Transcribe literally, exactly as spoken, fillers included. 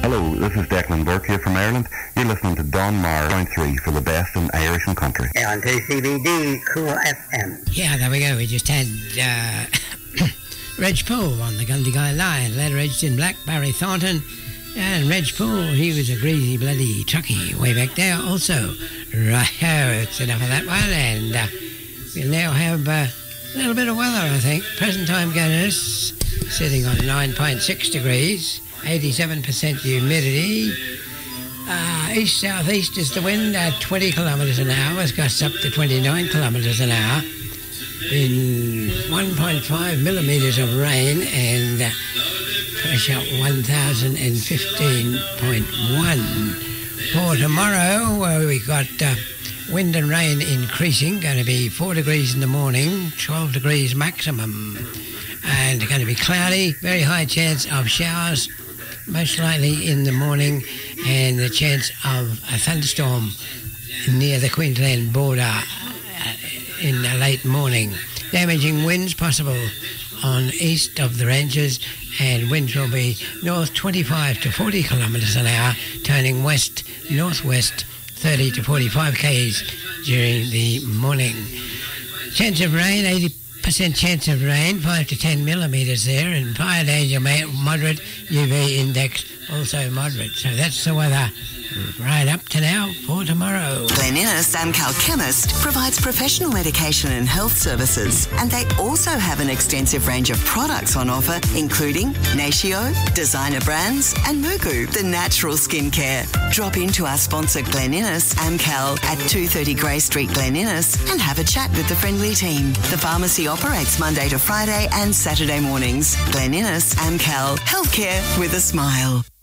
Hello, this is Declan Burke here from Ireland. You're listening to Don Mar point three for the best in Irish and country. Yeah, on to C B D Cool F M. Yeah, there we go. We just had uh, Reg Poole on the Gundy Guy line. Leather Edged in Black, Barry Thornton. And Reg Poole, he was a greasy bloody truckie way back there also. Right, it's enough of that one. And uh, we'll now have uh, a little bit of weather, I think. Present time Guinness sitting on nine point six degrees. eighty-seven percent humidity. Uh, east-southeast is the wind at twenty kilometres an hour. It's gusts up to twenty-nine kilometres an hour. Been one point five millimetres of rain and uh, pressure one thousand fifteen point one. For tomorrow, uh, we've got uh, wind and rain increasing. Going to be four degrees in the morning, twelve degrees maximum. And going to be cloudy, very high chance of showers, most likely in the morning, and the chance of a thunderstorm near the Queensland border uh, in the late morning. Damaging winds possible on east of the ranges, and winds will be north twenty-five to forty kilometres an hour, turning west northwest thirty to forty-five k's during the morning. Chance of rain, eighty percent chance of rain, five to ten millimetres there, and fire danger moderate, U V index also moderate. So that's the weather right up to now for tomorrow. Glen Innes Amcal Chemist provides professional medication and health services, and they also have an extensive range of products on offer, including Natio, designer brands, and Mugu, the natural skincare. Drop into our sponsor Glen Innes Amcal at two thirty Grey Street, Glen Innes, and have a chat with the friendly team. The pharmacy operates Monday to Friday and Saturday mornings. Glen Innes Amcal, healthcare with a smile.